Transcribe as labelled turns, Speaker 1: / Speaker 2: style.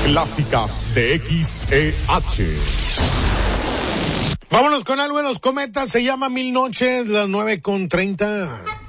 Speaker 1: clásicas de XEH. Vámonos con algo de los cometas, se llama Mil Noches, las 9:30.